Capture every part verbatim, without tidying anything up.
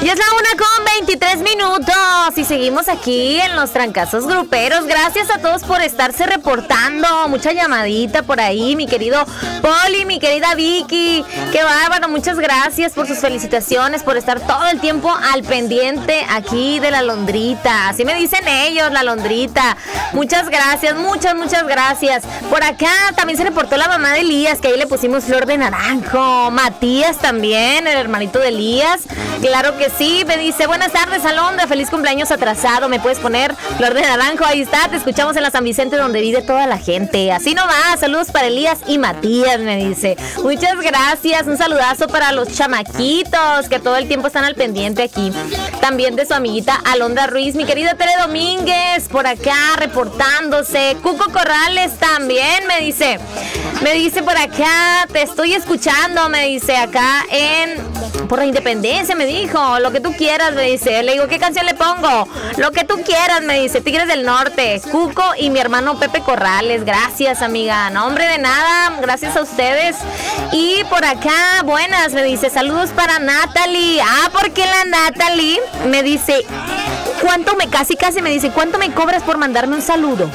Y es la una con veintitrés minutos y seguimos aquí en los trancazos gruperos. Gracias a todos por estarse reportando. Mucha llamadita por ahí, mi querido Poli, mi querida Vicky. Qué bárbaro, muchas gracias por sus felicitaciones, por estar todo el tiempo al pendiente aquí de la Londrita. Así me dicen ellos, la Londrita. Muchas gracias, muchas, muchas gracias. Por acá también se reportó la mamá de Elías, que ahí le pusimos flor de naranjo. Matías también, el hermanito de Elías. Claro que sí, me dice, buenas tardes, Alondra, feliz cumpleaños atrasado, ¿me puedes poner flor de naranjo? Ahí está, te escuchamos en la San Vicente, donde vive toda la gente. Así nomás, saludos para Elías y Matías, me dice. Muchas gracias, un saludazo para los chamaquitos, que todo el tiempo están al pendiente aquí. También de su amiguita Alondra Ruiz, mi querida Tere Domínguez, por acá reportándose. Cuco Corrales también, me dice, me dice por acá, te estoy escuchando, me dice, acá en... por la Independencia, me dijo, lo que tú quieras, me dice. Le digo, ¿qué canción le pongo? Lo que tú quieras, me dice. Tigres del Norte, Cuco y mi hermano Pepe Corrales. Gracias, amiga. No, hombre, de nada. Gracias a ustedes. Y por acá, buenas, me dice. Saludos para Natalie. Ah, porque la Natalie me dice, ¿cuánto me, casi, casi me dice, ¿cuánto me cobras por mandarme un saludo?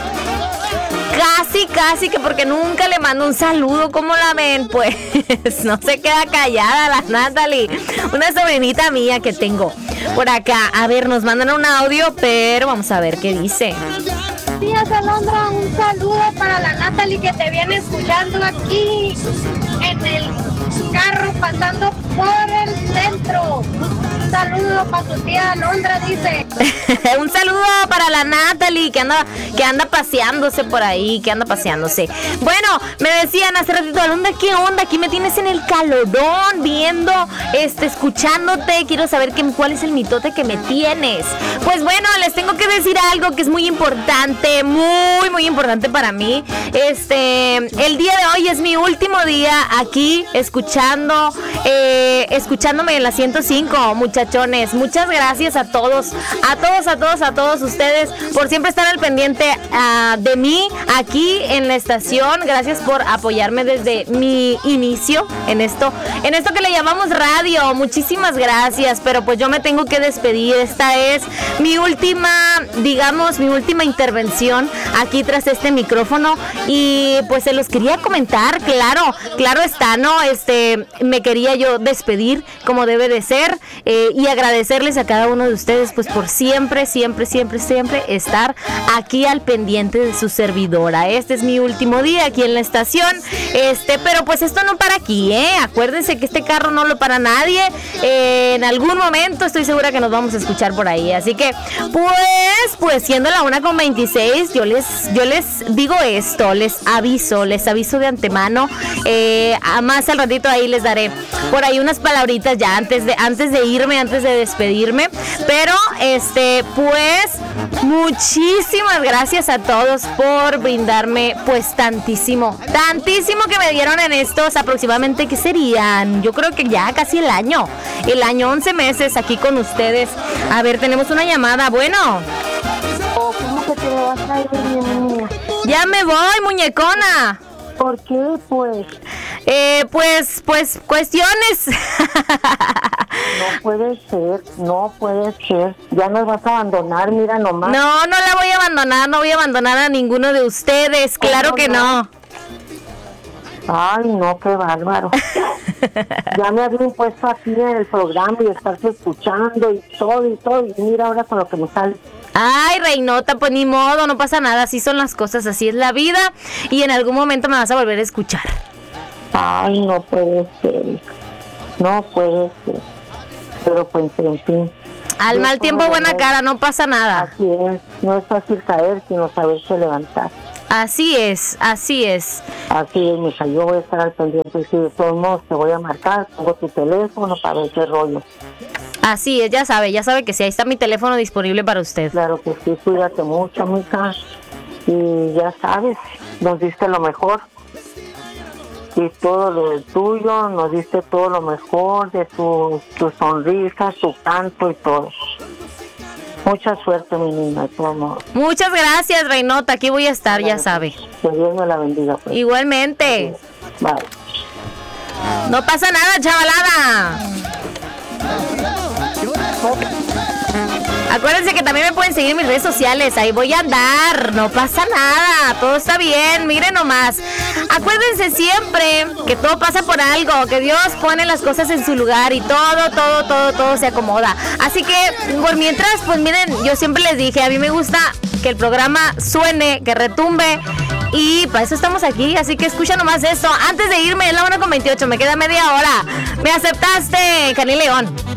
Casi, casi que porque nunca le mando un saludo, ¿cómo la ven? Pues no se queda callada la Natalie, una sobrinita mía que tengo por acá. A ver, nos mandan un audio, pero vamos a ver qué dice. Días, Alondra, un saludo para la Natalie que te viene escuchando aquí en el carro pasando por el centro. Un saludo para tu tía Alondra, dice. Un saludo para la Natalie que anda, que anda paseándose por ahí, que anda paseándose. Bueno, me decían hace ratito, Alondra, ¿qué onda? Aquí me tienes en el calorón, viendo, este, escuchándote. Quiero saber qué, cuál es el mitote que me tienes. Pues bueno, les tengo que decir algo que es muy importante, muy, muy importante para mí. Este, el día de hoy es mi último día aquí escuchando, eh, escuchándome en la ciento cinco, muchachones. Muchas gracias a todos, a todos, a todos, a todos ustedes por siempre estar al pendiente uh, de mí aquí en la estación. Gracias por apoyarme desde mi inicio en esto, en esto que le llamamos radio. Muchísimas gracias, pero pues yo me tengo que despedir. Esta es mi última, digamos, mi última intervención aquí tras este micrófono y pues se los quería comentar, claro, claro está, ¿no? Este, me quería yo despedir como debe de ser eh, y agradecerles a cada uno de ustedes pues por siempre, siempre, siempre, siempre estar aquí al pendiente de su servidora. Este es mi último día aquí en la estación, este, pero pues esto no para aquí, ¿eh? Acuérdense que este carro no lo para nadie, eh, en algún momento estoy segura que nos vamos a escuchar por ahí, así que pues, pues siendo la una con veintiséis, yo les, yo les digo esto, les aviso, les aviso de antemano, eh, más al ratito ahí les daré por ahí unas palabritas ya antes de, antes de irme, antes de despedirme, pero este, pues muchísimas gracias a todos por brindarme pues tantísimo, tantísimo que me dieron en estos aproximadamente, ¿qué serían? Yo creo que ya casi el año, el año, once meses aquí con ustedes. A ver, tenemos una llamada, bueno. Oh, ¿cómo que te lo vas a ir, mi niña? Ya me voy, muñecona. ¿Por qué, pues? Eh, pues, pues, cuestiones. No puede ser, no puede ser. Ya nos vas a abandonar, mira nomás. No, no la voy a abandonar, no voy a abandonar a ninguno de ustedes, claro no, que no. no. Ay, no, qué bárbaro. Ya me había impuesto aquí en el programa y estarse escuchando y todo y todo. Y mira ahora con lo que me sale. Ay, Reinota, pues ni modo, no pasa nada, así son las cosas, así es la vida. Y en algún momento me vas a volver a escuchar. Ay, no puede ser. No puede ser. Pero pues, en fin. Al mal tiempo, buena cara, no pasa nada. Así es, no es fácil caer, sino saberse levantar. Así es, así es. Así es, mija, yo voy a estar al pendiente y si de todos modos te voy a marcar, pongo tu teléfono para ver qué rollo. Así es, ya sabe, ya sabe que sí, ahí está mi teléfono disponible para usted. Claro que sí, cuídate mucho, mija, y ya sabes, nos diste lo mejor. Y todo lo tuyo, nos diste todo lo mejor de tu, tu sonrisa, tu canto y todo. Mucha suerte, mi niña, de todos modos. Muchas gracias, Reinota, aquí voy a estar, ya sabe. Que Dios me la bendiga. Pues. Igualmente. Bye. No pasa nada, chavalada. Acuérdense que también me pueden seguir en mis redes sociales. Ahí voy a andar. No pasa nada. Todo está bien. Miren nomás. Acuérdense siempre que todo pasa por algo. Que Dios pone las cosas en su lugar. Y todo, todo, todo, todo se acomoda. Así que, por mientras, pues miren, yo siempre les dije, a mí me gusta que el programa suene, que retumbe. Y para eso estamos aquí, así que escucha nomás eso. Antes de irme, es la una con veintiocho, me queda media hora. ¿Me aceptaste, Cani León?